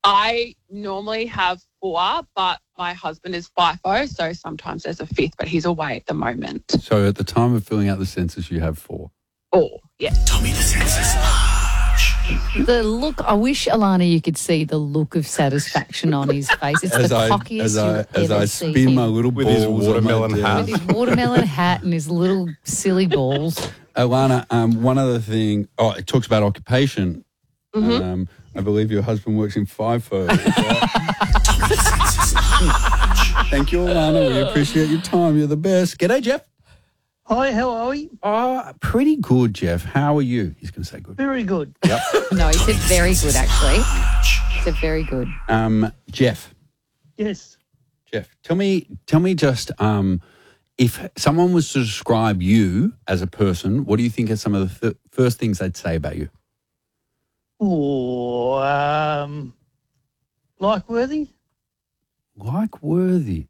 I normally have 4, but my husband is FIFO, so sometimes there's a 5th, but he's away at the moment. So at the time of filling out the census, you have 4. 4, yeah. Tommy the Census. The look, I wish, Alana, you could see the look of satisfaction on his face. It's the cockiest you've ever seen spin him. my little With balls his on my watermelon desk. hat. With his watermelon hat and his little silly balls. Alana, one other thing. Oh, it talks about occupation. I believe your husband works in FIFO. Thank you, Alana. We appreciate your time. You're the best. G'day, Jeff. Hi, how are we? Pretty good, Jeff. How are you? He's going to say good. Very good. Yep. No, he said very good, actually. He said very good. Jeff. Yes. Jeff, tell me just if someone was to describe you as a person, what do you think are some of the first things they'd say about you? Oh, like-worthy? Like-worthy.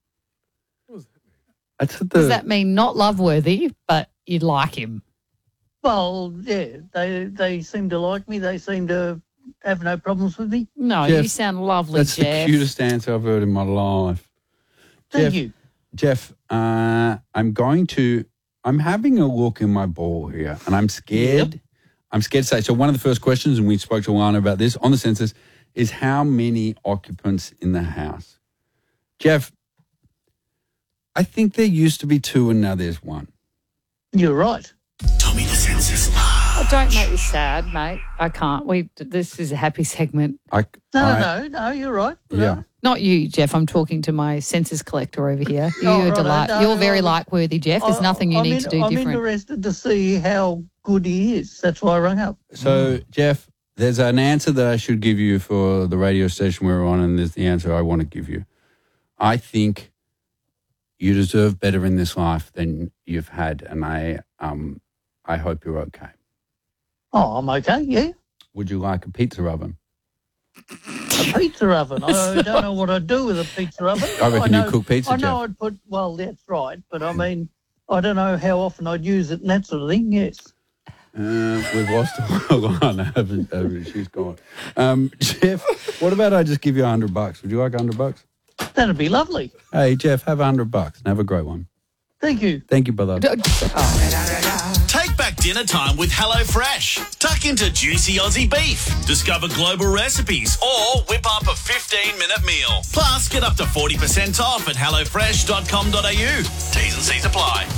Does that mean not love-worthy, but you'd like him? Well, yeah, they seem to like me. They seem to have no problems with me. No, Jeff, you sound lovely, That's Jeff. the cutest answer I've heard in my life. Thank you. Jeff, I'm having a look in my ball here, and I'm scared. Yep. I'm scared to say. So one of the first questions, and we spoke to Alana about this on the census, is how many occupants in the house? Jeff, I think there used to be 2 and now there's 1. You're right. Tommy the Census. Oh, don't make me sad, mate. I can't. This is a happy segment. No, you're right. Yeah. Not you, Jeff. I'm talking to my census collector over here. Oh, You're, right, no, You're very no. like-worthy, Jeff. There's nothing you need to do I'm different. interested to see how good he is. That's why I rang up. So, Jeff, there's an answer that I should give you for the radio station we're on, and there's the answer I want to give you. I think you deserve better in this life than you've had, and I hope you're okay. Oh, I'm okay, yeah. Would you like a pizza oven? A pizza oven. I don't know what I'd do with a pizza oven. I reckon you cook pizza, I know Jeff. I'd put, well, that's right, but I mean, I don't know how often I'd use it and that sort of thing, yes. We've lost Alana, haven't we? She's gone. Jeff, what about I just give you $100? Would you like $100? That'd be lovely. Hey, Jeff, have $100 and have a great one. Thank you. Thank you, brother. Take back dinner time with HelloFresh. Tuck into juicy Aussie beef. Discover global recipes or whip up a 15-minute meal. Plus, get up to 40% off at hellofresh.com.au. T's and C's apply.